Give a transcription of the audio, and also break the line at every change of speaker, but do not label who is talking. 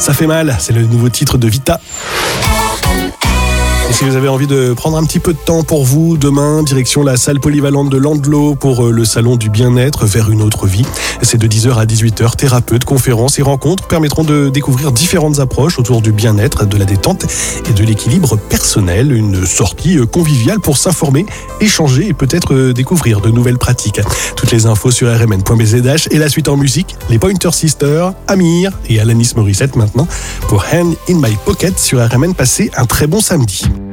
Ça fait mal, c'est le nouveau titre de Vita. Et si vous avez envie de prendre un petit peu de temps pour vous, demain, direction la salle polyvalente de Landlo pour le salon du bien-être vers une autre vie. C'est de 10h à 18h. Thérapeutes, conférences et rencontres permettront de découvrir différentes approches autour du bien-être, de la détente et de l'équilibre personnel. Une sortie conviviale pour s'informer, échanger et peut-être découvrir de nouvelles pratiques. Toutes les infos sur rmn.bzh et la suite en musique, les Pointer Sisters, Amir et Alanis Morissette maintenant pour Hand in My Pocket sur RMN. Passez un très bon samedi.